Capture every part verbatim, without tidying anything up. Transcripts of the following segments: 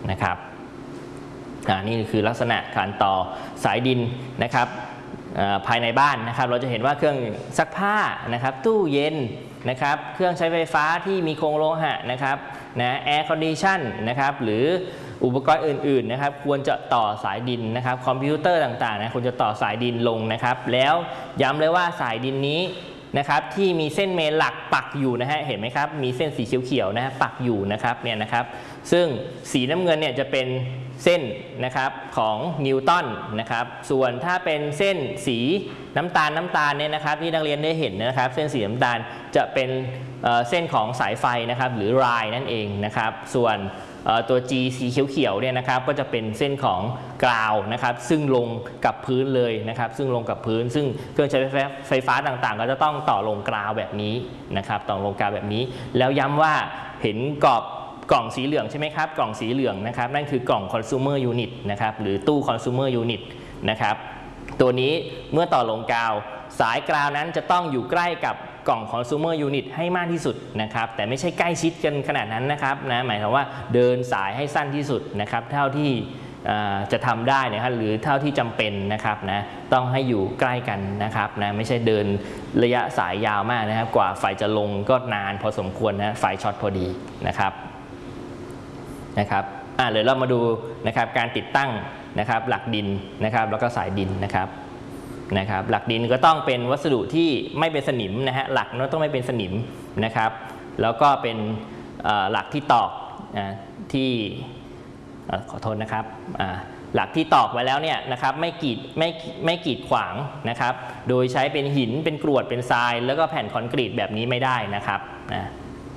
นะครับนี่คือลักษณะการต่อสายดินนะครับภายในบ้านนะครับเราจะเห็นว่าเครื่องซักผ้านะครับตู้เย็นนะครับเครื่องใช้ไฟฟ้าที่มีโครงโลหะนะครับนะแอร์คอนดิชันนะครับหรืออุปกรณ์อื่นๆนะครับควรจะต่อสายดินนะครับคอมพิวเตอร์ต่างๆนะควรจะต่อสายดินลงนะครับแล้วย้ำเลยว่าสายดินนี้นะครับที่มีเส้นเมนหลักปักอยู่นะฮะเห็นไหมครับมีเส้นสีเขียวๆนะปักอยู่นะครับเนี่ยนะครับซึ่งสีน้ำเงินเนี่ยจะเป็นเส้นนะครับของนิวตันนะครับส่วนถ้าเป็นเส้นสีน้ำตาลน้ำตาลเนี่ยนะครับที่นักเรียนได้เห็นนะครับเส้นสีน้ำตาลจะเป็นเส้นของสายไฟนะครับหรือรายนั่นเองนะครับส่วนตัว G สีเขียวๆเนี่ยนะครับก็จะเป็นเส้นของกราวนะครับซึ่งลงกับพื้นเลยนะครับซึ่งลงกับพื้นซึ่งเครื่องใช้ไฟฟ้าต่างๆก็จะต้องต่อลงกราวแบบนี้นะครับต่อลงกราวแบบนี้แล้วย้ำว่าเห็นกรอบกล่องสีเหลืองใช่ไหมครับกล่องสีเหลืองนะครับนั่นคือกล่อง consumer unit นะครับหรือตู้ consumer unit นะครับตัวนี้เมื่อต่อลงกาวสายกราวนั้นจะต้องอยู่ใกล้กับกล่อง consumer unit ให้มากที่สุดนะครับแต่ไม่ใช่ใกล้ชิดกันขนาดนั้นนะครับนะหมายถึงว่าเดินสายให้สั้นที่สุดนะครับเท่าที่จะทำได้นะครับหรือเท่าที่จำเป็นนะครับนะต้องให้อยู่ใกล้กันนะครับนะไม่ใช่เดินระยะสายยาวมากนะครับกว่าไฟจะลงก็นานพอสมควรนะไฟช็อตพอดีนะครับนะครับอ่าเดี๋ยวเรามาดูนะครับการติดตั้งนะครับหลักดินนะครับแล้วก็สายดินนะครับนะครับหลักดินก็ต้องเป็นวัสดุที่ไม่เป็นสนิมนะฮะหลักต้องไม่เป็นสนิมนะครับแล้วก็เป็นหลักที่ตอกที่ขอโทษนะครับหลักที่ตอกไว้แล้วเนี่ยนะครับไม่กีดไม่ไม่กีดขวางนะครับโดยใช้เป็นหินเป็นกรวดเป็นทรายแล้วก็แผ่นคอนกรีตแบบนี้ไม่ได้นะครับนะ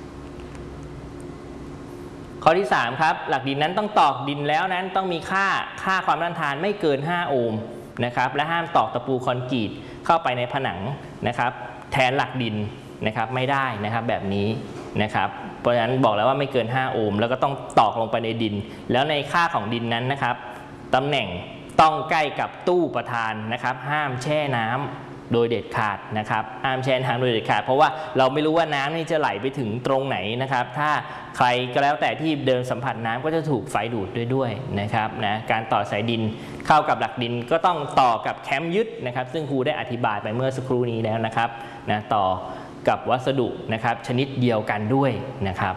ข้อที่สามครับหลักดินนั้นต้องตอกดินแล้วนั้นต้องมีค่าค่าความต้านทานไม่เกินห้าโอห์มนะครับและห้ามตอกตะปูคอนกรีตเข้าไปในผนังนะครับแทนหลักดินนะครับไม่ได้นะครับแบบนี้นะครับเพราะฉะนั้นบอกแล้วว่าไม่เกินห้าโอห์มแล้วก็ต้องตอกลงไปในดินแล้วในค่าของดินนั้นนะครับตำแหน่งต้องใกล้กับตู้ประธานนะครับห้ามแช่น้ำโดยเด็ดขาดนะครับห้ามแช่น้ำโดยเด็ดขาดเพราะว่าเราไม่รู้ว่าน้ำนี่จะไหลไปถึงตรงไหนนะครับถ้าใครก็แล้วแต่ที่เดินสัมผัสน้ำก็จะถูกไฟดูดด้วยด้วยนะครับนะการต่อสายดินเข้ากับหลักดินก็ต้องต่อกับแคมยึดนะครับซึ่งครูได้อธิบายไปเมื่อสักครู่นี้แล้วนะครับนะต่อกับวัสดุนะครับชนิดเดียวกันด้วยนะครับ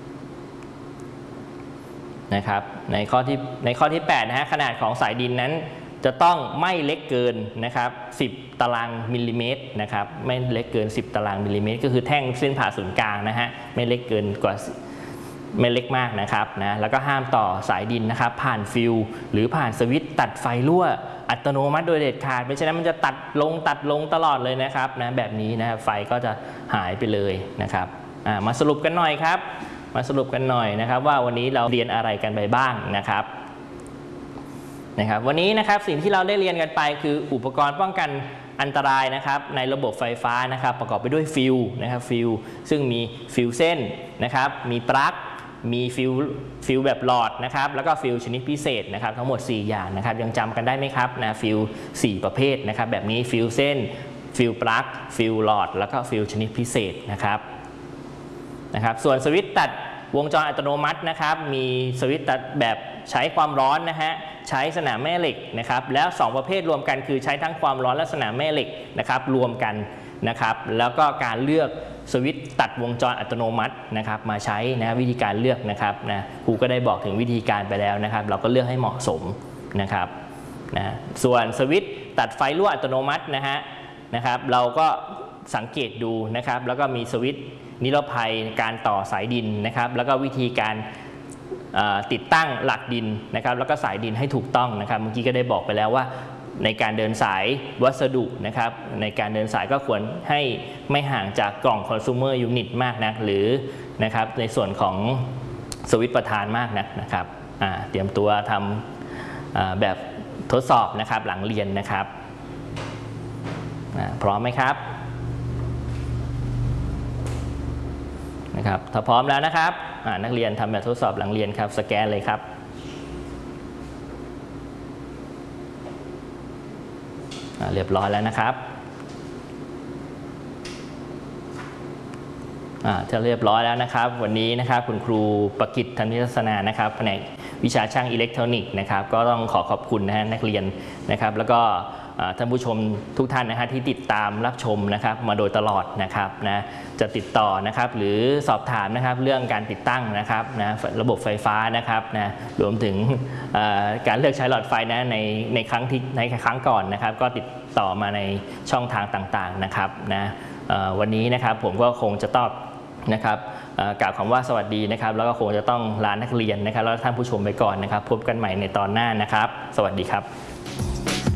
นะครับในข้อที่ในข้อที่แปดนะฮะขนาดของสายดินนั้นจะต้องไม่เล็กเกินนะครับสิบตารางมิลลิเมตรนะครับไม่เล็กเกินสิบตารางมิลลิเมตรก็คือแท่งเส้นผ่าศูนย์กลางนะฮะไม่เล็กเกินกว่าไม่เล็กมากนะครับนะแล้วก็ห้ามต่อสายดินนะครับผ่านฟิวหรือผ่านสวิตช์ตัดไฟรั่วอัตโนมัติโดยเด็ดขาดไม่ใช่นั้นมันจะตัดลงตัดลงตลอดเลยนะครับนะแบบนี้นะไฟก็จะหายไปเลยนะครับมาสรุปกันหน่อยครับมาสรุปกันหน่อยนะครับว่าวันนี้เราเรียนอะไรกันไปบ้างนะครับนะครับวันนี้นะครับสิ่งที่เราได้เรียนกันไปคืออุปกรณ์ป้องกันอันตรายนะครับในระบบไฟฟ้านะครับประกอบไปด้วยฟิวนะครับฟิวซึ่งมีฟิวเส้นนะครับมีปลั๊กมีฟิวฟิวแบบหลอดนะครับแล้วก็ฟิวชนิดพิเศษนะครับทั้งหมดสี่อย่างนะครับยังจำกันได้ไหมครับนะฟิวสี่ประเภทนะครับแบบนี้ฟิวเส้นฟิวปลั๊กฟิวหลอดแล้วก็ฟิวชนิดพิเศษนะครับนะครับส่วนสวิตช์ตัดวงจรอัตโนมัตินะครับมีสวิตช์ตัดแบบใช้ความร้อนนะฮะใช้สนามแม่เหล็กนะครับแล้วสองประเภทรวมกันคือใช้ทั้งความร้อนและสนามแม่เหล็กนะครับรวมกันนะครับแล้วก็การเลือกสวิตช์ตัดวงจรอัตโนมัตินะครับมาใช้นะวิธีการเลือกนะครับนะครูก็ได้บอกถึงวิธีการไปแล้วนะครับเราก็เลือกให้เหมาะสมนะครับนะส่วนสวิตช์ตัดไฟรั่วอัตโนมัตินะฮะนะครับเราก็สังเกตดูนะครับแล้วก็มีสวิตช์นิรภัยการต่อสายดินนะครับแล้วก็วิธีการติดตั้งหลักดินนะครับแล้วก็สายดินให้ถูกต้องนะครับเมื่อกี้ก็ได้บอกไปแล้วว่าในการเดินสายวัสดุนะครับในการเดินสายก็ควรให้ไม่ห่างจากกล่อง consumer unit มากนักหรือนะครับในส่วนของสวิตช์ประธานมากนักนะครับเตรียมตัวทำแบบทดสอบนะครับหลังเรียนนะครับพร้อมไหมครับนะครับถ้าพร้อมแล้วนะครับนักเรียนทำแบบทดสอบหลังเรียนครับสแกนเลยครับเรียบร้อยแล้วนะครับถ้าเรียบร้อยแล้วนะครับวันนี้นะครับคุณครูประกิต ธรรมนิทัศนานะครับแผนกวิชาช่างอิเล็กทรอนิกส์นะครับก็ต้องขอขอบคุณนะฮะนักเรียนนะครับแล้วก็ท่านผู้ชมทุกท่านนะฮะที่ติดตามรับชมนะครับมาโดยตลอดนะครับนะจะติดต่อนะครับหรือสอบถามนะครับเรื่องการติดตั้งนะครับนะระบบไฟฟ้านะครับนะรวมถึงการเลือกใช้หลอดไฟนะในในครั้งที่ในครั้งก่อนนะครับก็ติดต่อมาในช่องทางต่างๆนะครับนะวันนี้นะครับผมก็คงจะตอบนะครับกล่าวคำว่าสวัสดีนะครับแล้วก็คงจะต้องลานักเรียนนะครับแล้วท่านผู้ชมไปก่อนนะครับพบกันใหม่ในตอนหน้านะครับสวัสดีครับ